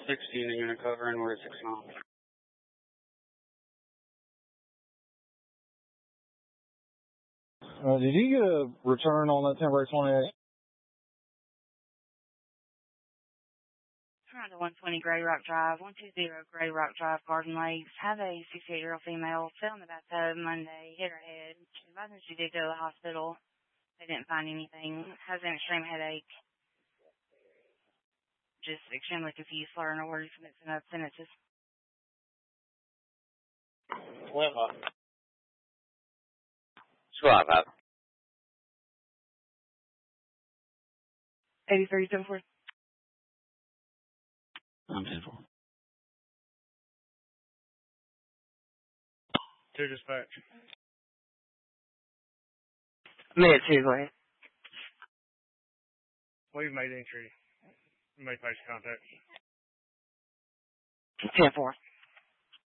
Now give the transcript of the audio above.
16 in unit cover, and we're at 6 miles. Did you get a return on that temporary 28? Around 120 Grey Rock Drive, 120 Grey Rock Drive, Garden Lakes. Have a 68-year-old female fell in the bathtub Monday, hit her head. She advised she did go to the hospital. They didn't find anything. Has an extreme headache. Just extremely confused, slurring her words, mixing up sentences. Squad, Pop. 8374. I'm 10-4. 2 dispatch. Minute 2, go ahead. We've made entry. We made patient contact. 10-4.